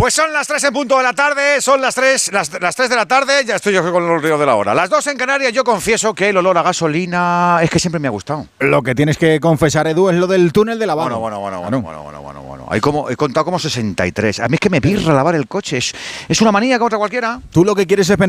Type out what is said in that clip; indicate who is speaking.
Speaker 1: Pues son las 3 en punto de la tarde, son las 3 de la tarde, ya estoy yo con el río de la hora. Las 2 en Canarias, yo confieso que el olor a gasolina es que siempre me ha gustado.
Speaker 2: Lo que tienes que confesar, Edu, es lo del túnel de lavado.
Speaker 1: Bueno. He contado como 63. A mí es que me pirra lavar el coche, es una manía contra cualquiera.
Speaker 2: Tú lo que quieres es